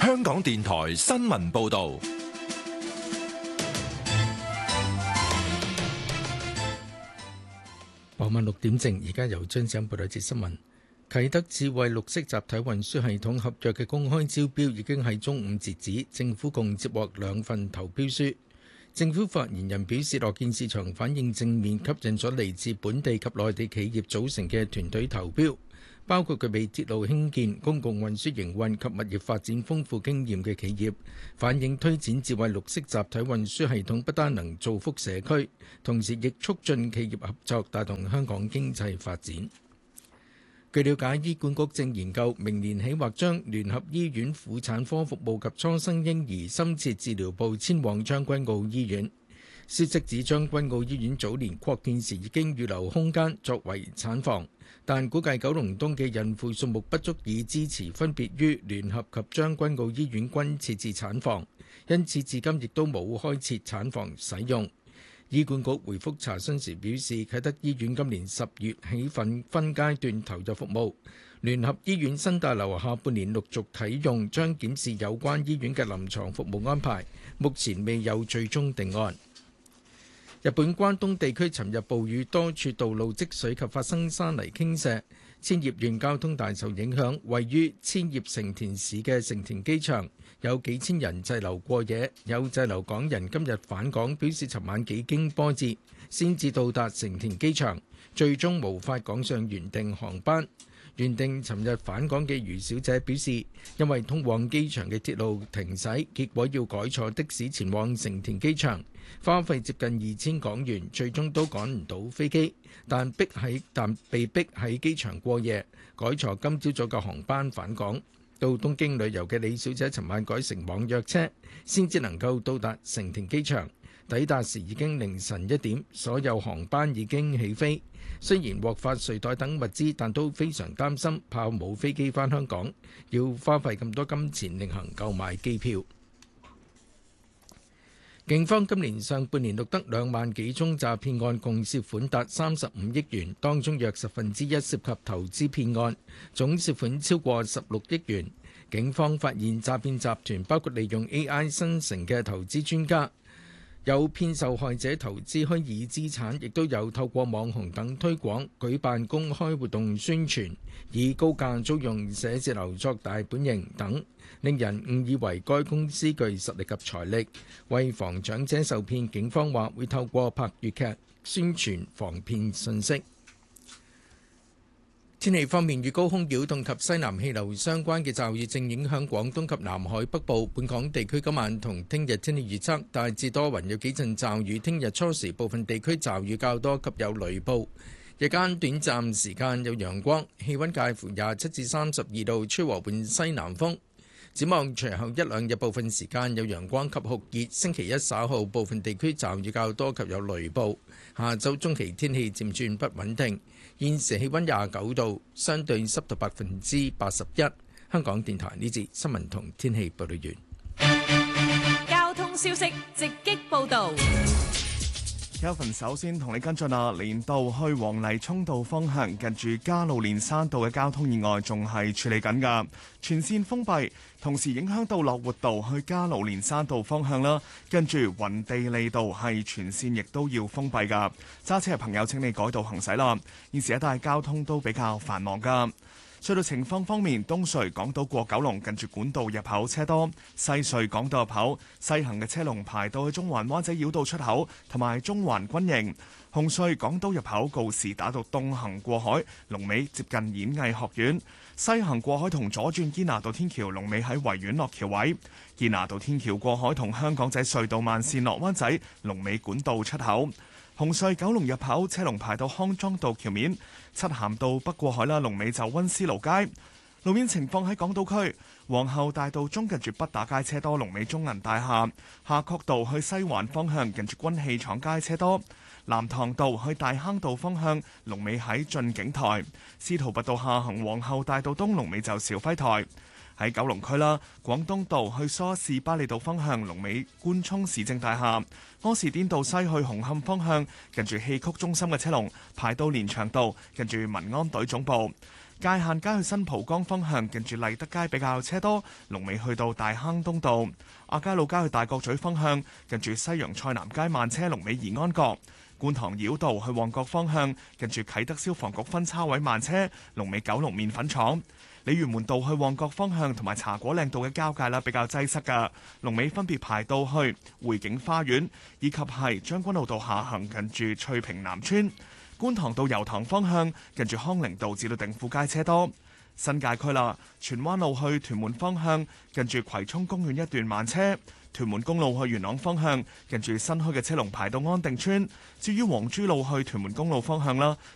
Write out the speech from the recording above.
香港電台新聞報道。 傍晚6點正，而家由張子欣報道一節新聞。啟德智慧綠色集體運輸系統合約嘅公開招標已經喺中午截止，政府共接獲2份投標書。政府發言人表示，樂見市場反應正面，吸引咗嚟自本地及內地企業組成嘅團隊投標，包括具備鐵路興建、公共運輸營運及物業發展豐富經驗嘅企業，反映推展智慧綠色集體運輸系統不單能造福社區，同時亦促進企業合作，帶動香港經濟發展。據了解，醫管局正研究明年起或將聯合醫院婦產科服務及初生嬰兒深切治療部遷往將軍澳醫院。消息指將軍澳醫院早年擴建時已經預留空間作為產房，但估計九龍東嘅孕婦數目不足以支持分別於聯合及將軍澳醫院均設置產房，因此至今亦都冇開設產房使用。醫管局回覆查詢時表示，啟德醫院今年10月起分階段投入服務，聯合醫院新大樓下半年陸續啟用，將檢視有關醫院嘅臨床服務安排，目前未有最終定案。日本關東地區尋日暴雨，多處道路積水及發生山泥傾瀉，千葉縣交通大受影響。位於千葉成田市嘅成田機場有幾千人滯留過夜，有滯留港人今日返港，表示尋晚幾經波折先至到達成田機場，最終無法趕上原定航班。原定尋日返港嘅余小姐表示，因為通往機場嘅鐵路停駛，結果要改坐的士前往成田機場，花費接近2000港元，最終都趕唔到飛機，但被逼喺機場過夜，改坐今朝早嘅航班返港。到東京旅遊嘅李小姐尋晚改乘網約車，先至能夠到達成田機場。抵達時已經凌晨1點，所有航班已經起飛。雖然獲發睡袋等物資，但都非常擔心，怕冇飛機返香港，要花費咁多金錢另行購買機票。警方今年上半年錄得2萬幾宗詐騙案，共涉款達35億元，當中約1%涉及投資騙案，總涉款超過16億元。警方發現詐騙集團包括利用 AI 生成嘅投資專家，有騙受害者投資虛擬資產，亦都有透過網紅等推廣，舉辦公開活動宣傳，以高價租用寫字樓作大本營等，令人誤以為該公司具實力及財力。為防長者受騙，警方話會透過拍粵劇宣傳防騙信息。天氣方面，與高空擾動及西南氣流相關嘅驟雨正影響廣東及南海北部。本港地區今晚同聽日天氣預測大致多雲，有幾陣驟雨。聽日初時部分地區驟雨較多及有雷暴，日間短暫時間有陽光，氣溫介乎27至32度，吹和緩西南風。展望隨後一兩日部分時間有陽光及酷熱，星期一稍後部分地區驟雨較多及有雷暴。下週中期天氣漸轉不穩定。現時氣溫29度，相對濕度81%。香港電台呢節新聞同天氣報道完。 交通消息直擊報導。 Kelvin 首先同你跟進啊，連道去黃泥涌道方向近住加路連山道嘅交通意外仲係處理緊㗎，全線封閉，同時影響到樂活道去加路連山道方向啦，跟住雲地利道係全線亦都要封閉㗎，揸車嘅朋友請你改道行駛啦，現時一帶交通都比較繁忙㗎。隧道情況方面，東隧港島過九龍近住管道入口車多，西隧港島入口西行嘅車龍排到去中環灣仔繞道出口同埋中環軍營。紅隧港島入口告士打道東行過海龍尾接近演藝學院，西行過海同左轉堅拿道天橋龍尾喺維園落橋位，堅拿道天橋過海同香港仔隧道慢線落灣仔龍尾管道出口。紅隧九龍入口車龍排到康莊道橋面，漆咸道北過海啦，龍尾就溫思勞街。路面情況喺港島區皇后大道中近住畢打街車多，龍尾中銀大廈。夏慤道去西環方向近住軍器廠街車多，南塘道去大坑道方向龍尾喺駿景台。司徒拔道下行皇后大道東龍尾就肇輝台。喺九龍區啦，廣東道去梳士巴利道方向龍尾官涌市政大廈，柯士甸道西去紅磡方向近住戲曲中心嘅車龍排到連翔道近住民安隊總部。 界限街去新蒲崗方向，近住麗德街比較車多，龍尾去到大坑東道；亞皆老街去大角咀方向，近住西洋菜南街慢車，龍尾怡安閣；觀塘繞道去旺角方向，近住啟德消防局分叉位慢車，龍尾九龍麵粉廠；鯉魚門道去旺角方向同埋茶果嶺道嘅交界啦，比較擠塞㗎，龍尾分別排到去匯景花園以及係將軍澳道下行近住翠屏南村。觀塘到油塘方向，近住康寧道至到定富街車多。新界區啦，荃灣路去屯門方向，近住葵涌公園一段慢車；屯門公路去元朗方向，近住新墟嘅車龍排到安定村。至於黃珠路去屯門公路方向啦，